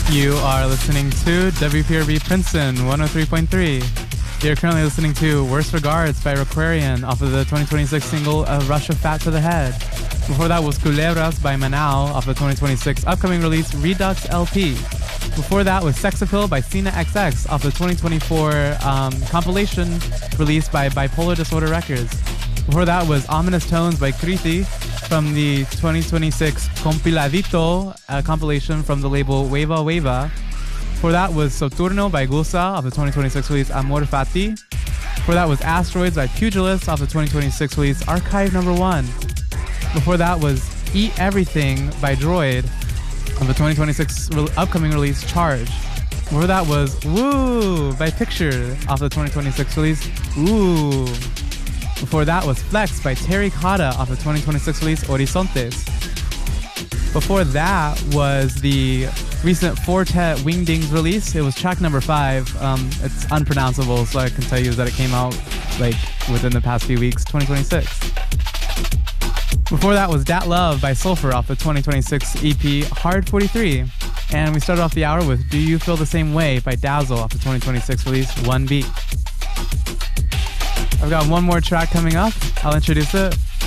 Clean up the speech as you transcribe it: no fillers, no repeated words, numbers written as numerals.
You are listening to WPRB Princeton 103.3. You're currently listening to Worst Regards by Requarian off of the 2026 single Russia Fat to the Head. Before that was Culebras by Manao off the 2026 upcoming release Redux LP. Before that was Sex Appeal by Cena XX off the 2024 compilation released by Bipolar Disorder Records. Before that was Ominous Tones by Kriti from the 2026 Compiladito compilation from the label Weva Weva. Before that was Soturno by Gusa of the 2026 release Amor Fati. Before that was Asteroids by Pugilist off the 2026 release Archive No. 1. Before that was Eat Everything by Droid of the 2026 upcoming release Charge. Before that was Woo by Picture off the 2026 release Woo. Before that was Flex by Terry Cotta off the 2026 release Horizontes. Before that was the recent Fortet Wingdings release. It was track number 5. It's unpronounceable, so I can tell you that it came out like within the past few weeks, 2026. Before that was Dat Love by Sulfur off the 2026 EP Hard 43. And we started off the hour with Do You Feel the Same Way by Dazzle off the 2026 release One Beat. I've got one more track coming up. I'll introduce it.